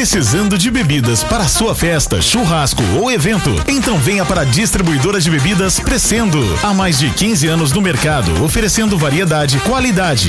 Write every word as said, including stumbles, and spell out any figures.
Precisando de bebidas para sua festa, churrasco ou evento? Então venha para a distribuidora de bebidas Crescendo. Há mais de quinze anos no mercado, oferecendo variedade, qualidade